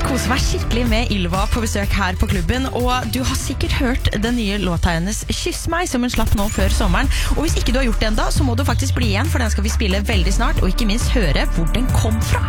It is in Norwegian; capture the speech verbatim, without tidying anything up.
koser meg skikkelig med Ylva på besøk her på klubben, og du har sikkert hørt den nye låta hennes Kyss meg, som hun slapp nå før sommeren. Og hvis ikke du har gjort det enda, så må du faktisk bli igjen, for den skal vi spille veldig snart, og ikke minst høre hvor den kom fra.